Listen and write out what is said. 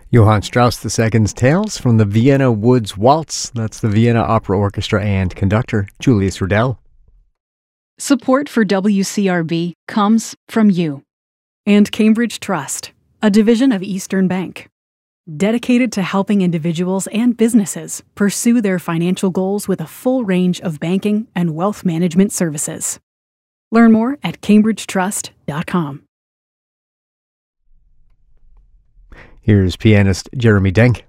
Johann Strauss II's Tales from the Vienna Woods Waltz. That's the Vienna Opera Orchestra and conductor Julius Rudel. Support for WCRB comes from you. And Cambridge Trust, a division of Eastern Bank, dedicated to helping individuals and businesses pursue their financial goals with a full range of banking and wealth management services. Learn more at cambridgetrust.com. Here's pianist Jeremy Denk.